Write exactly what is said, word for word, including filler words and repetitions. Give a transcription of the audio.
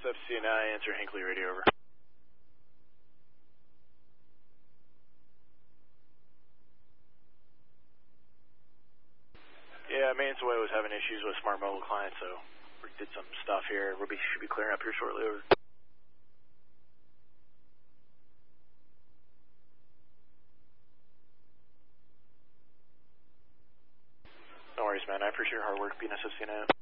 F C N I, answer Hinckley radio, over. Yeah, Maintenance Away was having issues with Smart Mobile client, so we did some stuff here. We'll be, should be clearing up here shortly, over. No worries, man. I appreciate your hard work being S F C N I.